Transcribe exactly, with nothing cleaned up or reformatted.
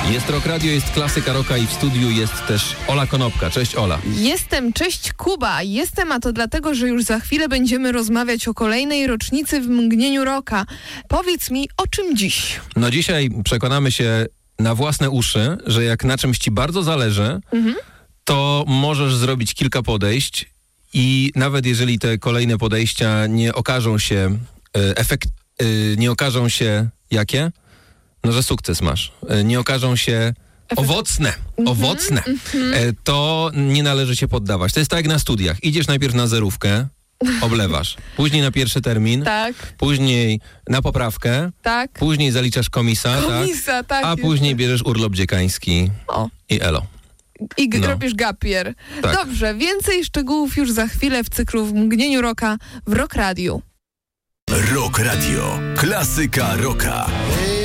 Jest Rock Radio, jest klasyka rocka i w studiu jest też Ola Konopka. Cześć Ola. Jestem, cześć Kuba. Jestem, a to dlatego, że już za chwilę będziemy rozmawiać o kolejnej rocznicy w mgnieniu rocka. Powiedz mi, o czym dziś? No dzisiaj przekonamy się na własne uszy, że jak na czymś ci bardzo zależy, mhm. to możesz zrobić kilka podejść i nawet jeżeli te kolejne podejścia nie okażą się e, efekt, e, nie okażą się jakie? No, że sukces masz. E, nie okażą się owocne, mm-hmm, owocne, mm-hmm. E, to nie należy się poddawać. To jest tak jak na studiach. Idziesz najpierw na zerówkę, oblewasz. Później na pierwszy termin. Tak. Później na poprawkę. Tak. Później zaliczasz komisa. Komisa, tak. tak A później bierzesz urlop dziekański. O. I elo. I g- no. robisz gapier. Tak. Dobrze, więcej szczegółów już za chwilę w cyklu w mgnieniu rocka w Rock Radio. Rock Radio. Klasyka rocka.